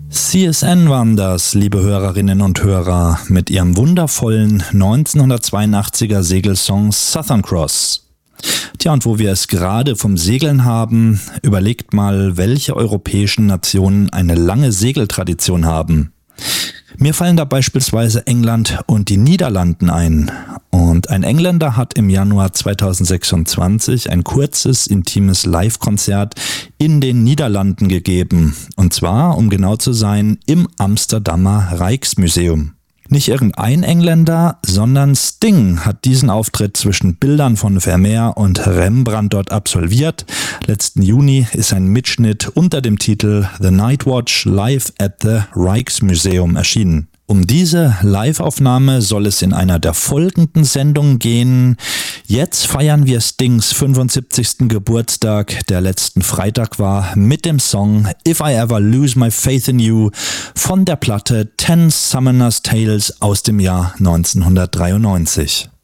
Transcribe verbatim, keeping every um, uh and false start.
C S N waren das, liebe Hörerinnen und Hörer, mit ihrem wundervollen neunzehnhundertzweiundachtziger Segelsong Southern Cross. Tja, und wo wir es gerade vom Segeln haben, überlegt mal, welche europäischen Nationen eine lange Segeltradition haben. Mir fallen da beispielsweise England und die Niederlanden ein. Und ein Engländer hat im Januar zweitausendsechsundzwanzig ein kurzes, intimes Live-Konzert in den Niederlanden gegeben. Und zwar, um genau zu sein, im Amsterdamer Rijksmuseum. Nicht irgendein Engländer, sondern Sting hat diesen Auftritt zwischen Bildern von Vermeer und Rembrandt dort absolviert. Letzten Juni ist ein Mitschnitt unter dem Titel The Night Watch Live at the Rijksmuseum erschienen. Um diese Live-Aufnahme soll es in einer der folgenden Sendungen gehen. Jetzt feiern wir Stings fünfundsiebzigsten Geburtstag, der letzten Freitag war, mit dem Song If I Ever Lose My Faith in You von der Platte Ten Summoners Tales aus dem Jahr neunzehnhundertdreiundneunzig.